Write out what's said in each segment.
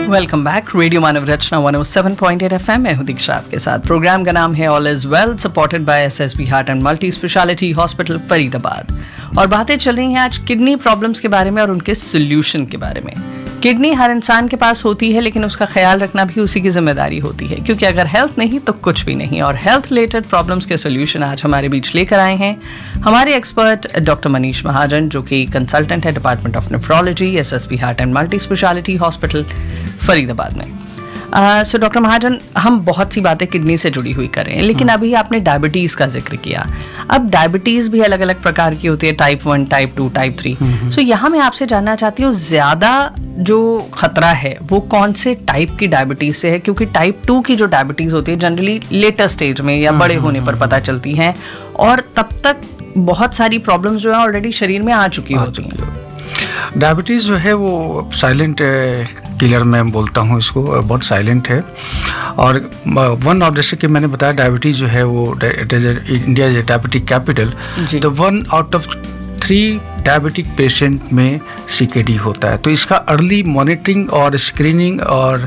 Welcome back. Radio मानव रचना 107.8 FM। मैं हूं दीक्षा आपके साथ। प्रोग्राम का नाम है all is well, supported by SSB heart and multi speciality hospital Faridabad. और बातें चल रही हैं आज किडनी प्रॉब्लम्स के बारे में और उनके सोल्यूशन के बारे में। किडनी हर इंसान के पास होती है, लेकिन उसका ख्याल रखना भी उसी की जिम्मेदारी होती है, क्योंकि अगर हेल्थ नहीं तो कुछ भी नहीं। और हेल्थ रिलेटेड प्रॉब्लम्स के सोल्यूशन आज हमारे बीच लेकर आए हैं हमारे एक्सपर्ट डॉक्टर मनीष महाजन, जो कि कंसल्टेंट है department of nephrology, SSB heart and multi speciality hospital Faridabad में। सो डॉक्टर महाजन, हम बहुत सी बातें किडनी से जुड़ी हुई करें, लेकिन अभी आपने डायबिटीज़ का जिक्र किया। अब डायबिटीज़ भी अलग अलग प्रकार की होती है, टाइप 1, टाइप 2, टाइप 3। सो यहाँ मैं आपसे जानना चाहती हूँ, ज़्यादा जो खतरा है वो कौन से टाइप की डायबिटीज़ से है? क्योंकि टाइप 2 की जो डायबिटीज़ होती है जनरली लेटर स्टेज में या बड़े होने पर पता चलती हैं, और तब तक बहुत सारी प्रॉब्लम्स जो है ऑलरेडी शरीर में आ चुकी होती हैं। डायबिटीज़ जो है वो साइलेंट किलर मैं बोलता हूँ इसको, बहुत साइलेंट है। और वन ऑफ, जैसे कि मैंने बताया, डायबिटीज़ जो है वो इंडिया इज डायबिटिक कैपिटल, तो 1 आउट ऑफ 3 डायबिटिक पेशेंट में CKD होता है। तो इसका अर्ली मॉनिटरिंग और स्क्रीनिंग और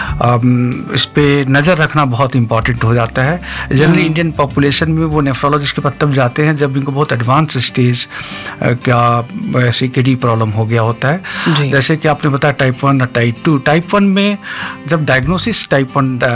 इस पे नज़र रखना बहुत इंपॉर्टेंट हो जाता है। जनरली इंडियन पॉपुलेशन में वो नेफ्रोलॉजिस्ट के पास तब जाते हैं जब इनको बहुत एडवांस स्टेज का CKD प्रॉब्लम हो गया होता है। जैसे कि आपने बताया टाइप 1 और टाइप 2। टाइप 1 में जब डायग्नोसिस टाइप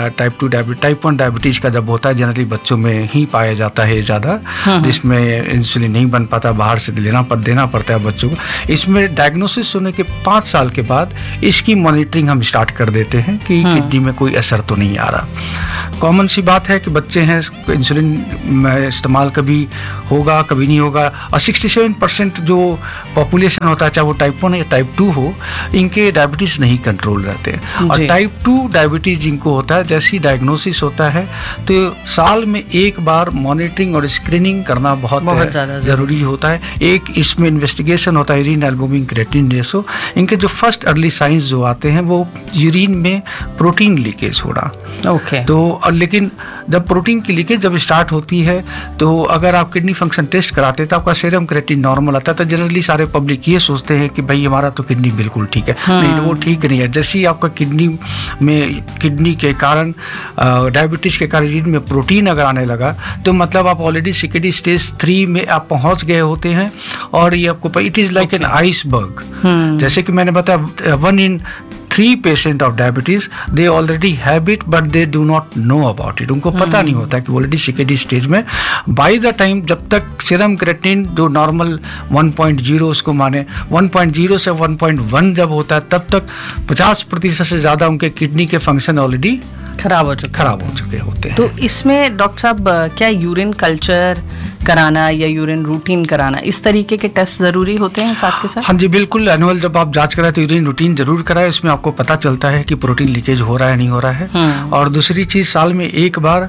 1 डायबिटीज़ का जब होता है, जनरली बच्चों में ही पाया जाता है ज़्यादा, जिसमें इंसुलिन नहीं बन पाता, बाहर से देना पड़ता है बच्चों को। इसमें डायग्नोसिस होने के 5 साल के बाद इसकी मॉनिटरिंग हम स्टार्ट कर देते हैं कि किडनी में कोई असर तो नहीं आ रहा। कॉमन सी बात है कि बच्चे हैं, इंसुलिन इस्तेमाल कभी होगा कभी नहीं होगा, और 67% जो पॉपुलेशन होता है, चाहे वो टाइप 1 या टाइप 2 हो, इनके डायबिटीज़ नहीं कंट्रोल रहते हैं। और टाइप 2 डायबिटीज़ जिनको होता है, जैसी डायग्नोसिस होता है तो साल में एक बार मॉनिटरिंग और स्क्रीनिंग करना बहुत ज़्यादा ज़रूरी होता है। एक इसमें इन्वेस्टिगेशन होता है यूरिन एल्बुमिन क्रिएटिनिन रेशो। इनके जो फर्स्ट अर्ली साइंस जो आते हैं वो यूरिन में प्रोटीन लीकेज हो रहा। तो और लेकिन जब प्रोटीन की लीकेज जब स्टार्ट होती है, तो अगर आप किडनी फंक्शन टेस्ट कराते हैं तो आपका सीरम क्रिएटिनिन नॉर्मल आता है, तो जनरली सारे पब्लिक ये सोचते हैं कि भाई हमारा तो किडनी बिल्कुल ठीक है। नहीं, वो ठीक नहीं है। जैसे ही आपका किडनी के कारण डायबिटीज़ के कारण यूरिन में प्रोटीन अगर आने लगा, तो मतलब आप ऑलरेडी CKD स्टेज 3 में आप पहुंच गए होते हैं। और ये आपको it is like an iceberg. जैसे कि मैंने बताया, 1 in 3 patient of diabetes they already have it, but they do not know about it. उनको पता नहीं होता कि ऑलरेडी CKD स्टेज में। बाय द टाइम जब तक सीरम क्रिएटिनिन जो नॉर्मल 1.0 उसको माने, 1.0 से 1.1 जब होता है, तब तक 50% से ज़्यादा उनके किडनी के फंक्शन ऑलरेडी खराब हो चुके होते हैं। तो इसमें डॉक्टर साहब क्या यूरिन कल्चर कराना या यूरिन रूटीन कराना, इस तरीके के टेस्ट जरूरी होते हैं साथ के साथ? हाँ जी, बिल्कुल। एनुअल जब आप जांच कराए तो यूरिन रूटीन जरूर कराए। इसमें आपको पता चलता है कि प्रोटीन लीकेज हो रहा है नहीं हो रहा है। और दूसरी चीज, साल में एक बार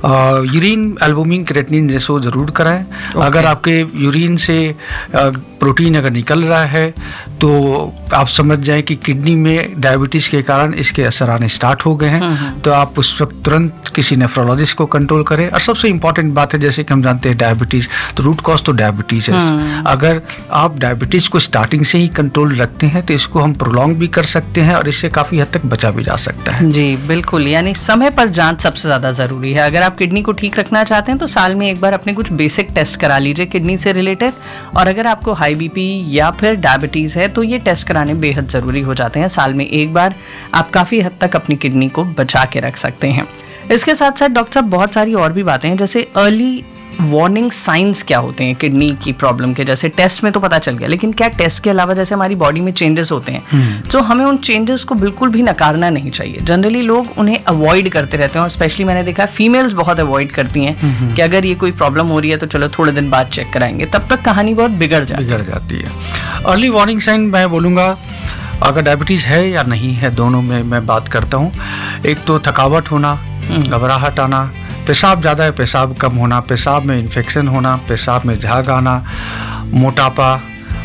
यूरिन एल्बुमिन क्रिएटिनिन रेशो जरूर कराएं। अगर आपके यूरिन से प्रोटीन अगर निकल रहा है तो आप समझ जाएं कि किडनी में डायबिटीज के कारण इसके असर आने स्टार्ट हो गए हैं। तो आप उस वक्त तुरंत किसी नेफ्रोलॉजिस्ट को कंट्रोल करें। और सबसे इंपॉर्टेंट बात है, जैसे कि हम जानते हैं डायबिटीज तो रूट कॉज तो डायबिटीज है। अगर आप डायबिटीज को स्टार्टिंग से ही कंट्रोल रखते हैं तो इसको हम प्रोलॉन्ग भी कर सकते हैं और इससे काफी हद तक बचा भी जा सकता है। जी बिल्कुल, यानी समय पर जांच सबसे ज्यादा जरूरी है। अगर आप किडनी को ठीक रखना चाहते हैं तो साल में एक बार अपने कुछ बेसिक टेस्ट करा लीजिए किडनी से रिलेटेड। और अगर आपको हाई BP या फिर डायबिटीज है तो ये टेस्ट कराने बेहद जरूरी हो जाते हैं। साल में एक बार आप काफी हद तक अपनी किडनी को बचा के रख सकते हैं। इसके साथ साथ डॉक्टर साहब बहुत सारी और भी बातें हैं, जैसे अर्ली वार्निंग साइंस क्या होते हैं किडनी की प्रॉब्लम के? जैसे टेस्ट में तो पता चल गया, लेकिन क्या टेस्ट के अलावा जैसे हमारी बॉडी में चेंजेस होते हैं, तो हमें उन चेंजेस को बिल्कुल भी नकारना नहीं चाहिए। जनरली लोग उन्हें अवॉइड करते रहते हैं, और स्पेशली मैंने देखा फीमेल्स बहुत अवॉइड करती हैं कि अगर ये कोई प्रॉब्लम हो रही है तो चलो थोड़े दिन बाद चेक कराएंगे, तब तक कहानी बहुत बिगड़ जाती है। अर्ली वार्निंग साइन मैं बोलूँगा, अगर डायबिटीज़ है या नहीं है, दोनों में मैं बात करता हूँ। एक तो थकावट होना, घबराहट आना, पेशाब ज़्यादा है पेशाब कम होना, पेशाब में इन्फेक्शन होना, पेशाब में झाग आना, मोटापा,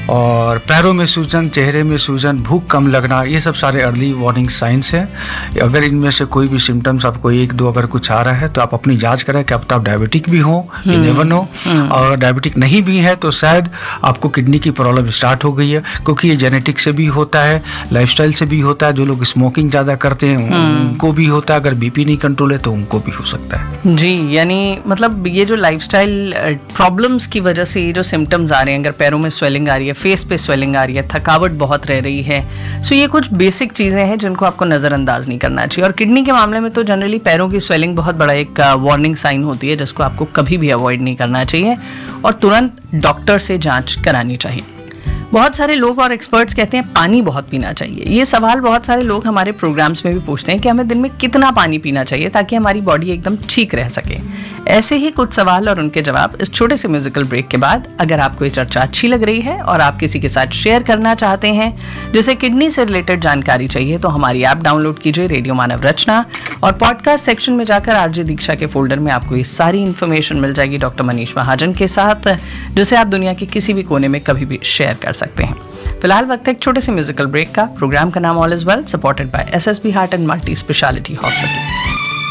और पैरों में सूजन, चेहरे में सूजन, भूख कम लगना, ये सब सारे अर्ली वार्निंग साइंस हैं। अगर इनमें से कोई भी सिम्टम्स आपको 1-2 अगर कुछ आ रहा है तो आप अपनी जांच करें कि आप डायबिटिक भी हो, यू नेवर नो। और डायबिटिक नहीं भी है तो शायद आपको किडनी की प्रॉब्लम स्टार्ट हो गई है, क्योंकि ये जेनेटिक से भी होता है, लाइफस्टाइल से भी होता है। जो लोग स्मोकिंग ज़्यादा करते हैं उनको भी होता है, अगर बीपी नहीं कंट्रोल है तो उनको भी हो सकता है। जी, यानी मतलब ये जो लाइफस्टाइल प्रॉब्लम्स की वजह से ये जो सिम्टम्स आ रहे हैं, अगर पैरों में स्वेलिंग आ रही है, फेस पे स्वेलिंग आ रही है, थकावट बहुत रह रही है, सो ये कुछ बेसिक चीज़ें हैं जिनको आपको नज़रअंदाज नहीं करना चाहिए। और किडनी के मामले में तो जनरली पैरों की स्वेलिंग बहुत बड़ा एक वार्निंग साइन होती है जिसको आपको कभी भी अवॉइड नहीं करना चाहिए और तुरंत डॉक्टर से जांच करानी चाहिए। बहुत सारे लोग और एक्सपर्ट्स कहते हैं पानी बहुत पीना चाहिए। ये सवाल बहुत सारे लोग हमारे प्रोग्राम्स में भी पूछते हैं कि हमें दिन में कितना पानी पीना चाहिए ताकि हमारी बॉडी एकदम ठीक रह सके। ऐसे ही कुछ सवाल और उनके जवाब इस छोटे से म्यूजिकल ब्रेक के बाद। अगर आपको ये चर्चा अच्छी लग रही है और आप किसी के साथ शेयर करना चाहते हैं जिसे किडनी से रिलेटेड जानकारी चाहिए, तो हमारी ऐप डाउनलोड कीजिए, रेडियो मानव रचना, और पॉडकास्ट सेक्शन में जाकर आरजे दीक्षा के फोल्डर में आपको ये सारी इन्फॉर्मेशन मिल जाएगी डॉक्टर मनीष महाजन के साथ, जिसे आप दुनिया के किसी भी कोने में कभी भी शेयर कर सकते हैं। फिलहाल वक्त एक छोटे से म्यूजिकल ब्रेक का। प्रोग्राम का नाम all is well, supported by SSB heart and multi speciality hospital.